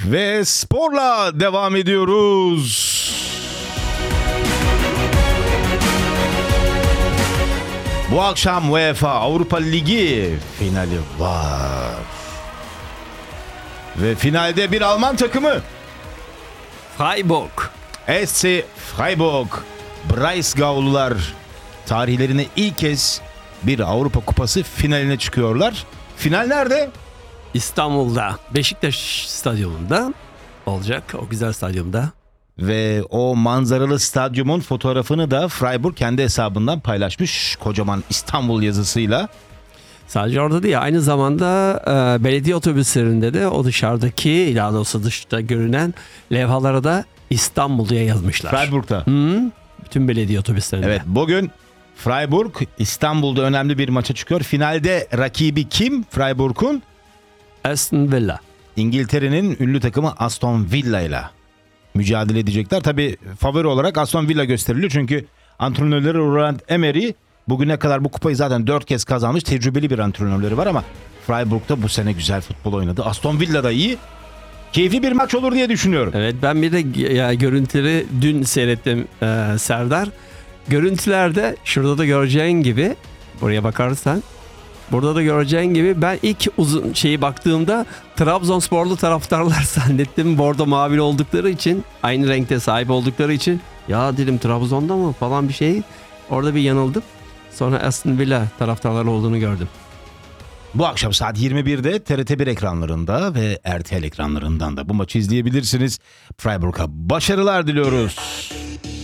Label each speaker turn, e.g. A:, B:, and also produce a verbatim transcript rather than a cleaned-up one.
A: Ve sporla devam ediyoruz. Bu akşam UEFA Avrupa Ligi finali var. Ve finalde bir Alman takımı
B: Freiburg.
A: S C Freiburg Breisgau'lular tarihlerine ilk kez bir Avrupa Kupası finaline çıkıyorlar. Final nerede?
B: İstanbul'da, Beşiktaş stadyumunda olacak, o güzel stadyumda.
A: Ve o manzaralı stadyumun fotoğrafını da Freiburg kendi hesabından paylaşmış kocaman İstanbul yazısıyla.
B: Sadece orada değil, aynı zamanda e, belediye otobüslerinde de o dışarıdaki, daha doğrusu dışta görünen levhalara da İstanbul diye yazmışlar.
A: Freiburg'da.
B: Hı, bütün belediye otobüslerinde.
A: Evet, bugün Freiburg İstanbul'da önemli bir maça çıkıyor. Finalde rakibi kim Freiburg'un?
B: Aston Villa.
A: İngiltere'nin ünlü takımı Aston Villa ile mücadele edecekler. Tabii favori olarak Aston Villa gösteriliyor. Çünkü antrenörleri Roland Emery bugüne kadar bu kupayı zaten dört kez kazanmış. Tecrübeli bir antrenörleri var ama Freiburg'da bu sene güzel futbol oynadı. Aston Villa da iyi. Keyifli bir maç olur diye düşünüyorum.
B: Evet, ben bir de ya, görüntüleri dün seyrettim e, Serdar. Görüntülerde şurada da göreceğin gibi, buraya bakarsan burada da göreceğin gibi, ben ilk uzun şeyi baktığımda Trabzonsporlu taraftarlar zannettim. Bordo mavili oldukları için, aynı renkte sahip oldukları için, ya dedim Trabzon'da mı falan bir şey. Orada bir yanıldım. Sonra Aston Villa taraftarları olduğunu gördüm.
A: Bu akşam saat yirmi birde T R T bir ekranlarında ve R T L ekranlarından da bu maçı izleyebilirsiniz. Freiburg'a başarılar diliyoruz.